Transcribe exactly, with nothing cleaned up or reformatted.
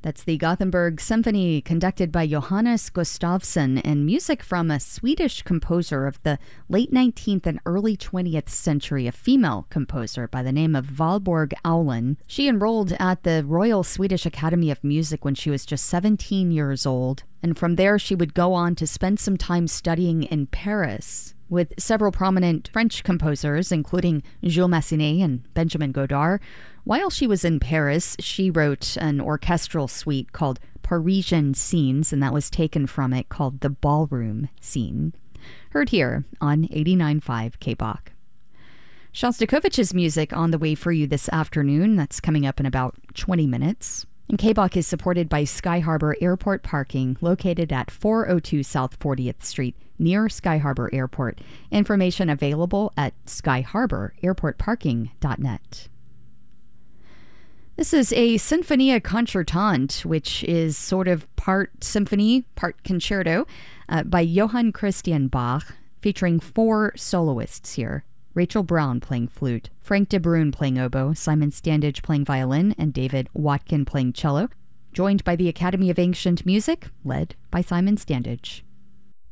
That's the Gothenburg Symphony, conducted by Johannes Gustafsson, and music from a Swedish composer of the late nineteenth and early twentieth century, a female composer by the name of Valborg Aulen. She enrolled at the Royal Swedish Academy of Music when she was just seventeen years old, and from there she would go on to spend some time studying in Paris with several prominent French composers, including Jules Massenet and Benjamin Godard. While she was in Paris, she wrote an orchestral suite called Parisian Scenes, and that was taken from it, called The Ballroom Scene. Heard here on eighty-nine point five K B O C. Shostakovich's music on the way for you this afternoon. That's coming up in about twenty minutes. And K B O C is supported by Sky Harbor Airport Parking, located at four oh two South fortieth Street, near Sky Harbor Airport. Information available at sky harbor airport parking dot net. This is a Sinfonia Concertante, which is sort of part symphony, part concerto, uh, by Johann Christian Bach, featuring four soloists here. Rachel Brown playing flute, Frank de Bruyn playing oboe, Simon Standage playing violin, and David Watkin playing cello, joined by the Academy of Ancient Music, led by Simon Standage.